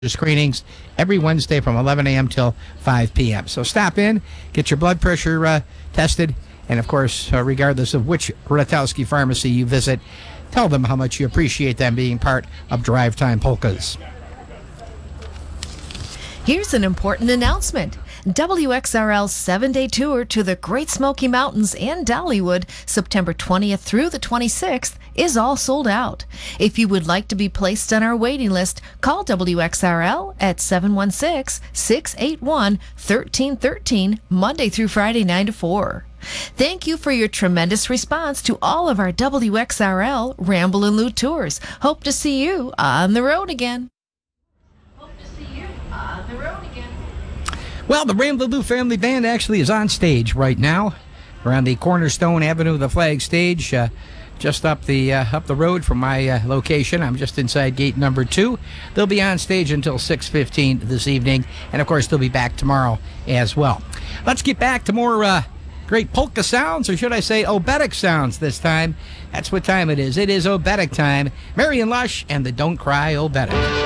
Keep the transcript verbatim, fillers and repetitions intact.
screenings every Wednesday from eleven a.m. till five p.m. So stop in, get your blood pressure uh, tested, and of course, uh, regardless of which Rudatowski pharmacy you visit, tell them how much you appreciate them being part of Drive Time Polkas. Here's an important announcement. W X R L's seven-day tour to the Great Smoky Mountains and Dollywood, September twentieth through the twenty-sixth, is all sold out. If you would like to be placed on our waiting list, call W X R L at seven one six, six eight one, one three one three, Monday through Friday, nine to four. Thank you for your tremendous response to all of our W X R L Ramble and Loot tours. Hope to see you on the road again. Hope to see you on the road again. Well, the Ramble and Loot Family Band actually is on stage right now. We're on the Cornerstone Avenue, the flag stage, uh, just up the uh, up the road from my uh, location. I'm just inside gate number two. They'll be on stage until six fifteen this evening, and of course they'll be back tomorrow as well. Let's get back to more uh, great polka sounds, or should I say obetic sounds this time. That's what time it is. It is obetic time. Marion Lush and the Don't Cry Obetic.